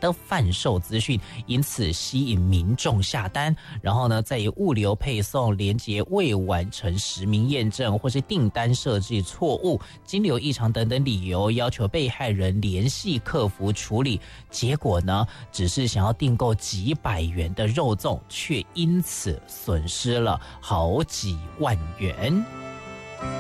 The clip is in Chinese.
的贩售资讯，因此吸引民众下单，然后呢再以物流配送连结未完成实名验证或是订单设置错误、金流异常等等理由，要求被害人联系客服处理。结果呢，只是想要订购几百元的肉粽，却因此损失了好几万元。